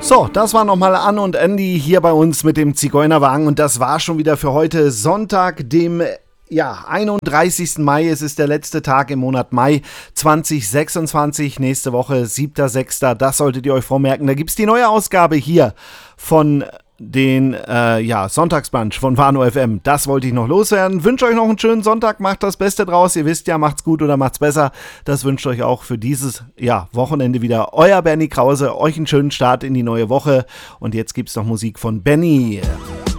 So, das war nochmal Anne und Andy hier bei uns mit dem Zigeunerwagen und das war schon wieder für heute Sonntag, dem 31. Mai. Es ist der letzte Tag im Monat Mai 2026. Nächste Woche 7.6. Das solltet ihr euch vormerken. Da gibt es die neue Ausgabe hier von den Sonntagsbrunch von Warnow FM. Das wollte ich noch loswerden. Wünsche euch noch einen schönen Sonntag. Macht das Beste draus. Ihr wisst ja, macht's gut oder macht's besser. Das wünscht euch auch für dieses Wochenende wieder euer Bernie Krause. Euch einen schönen Start in die neue Woche. Und jetzt gibt's noch Musik von Benny.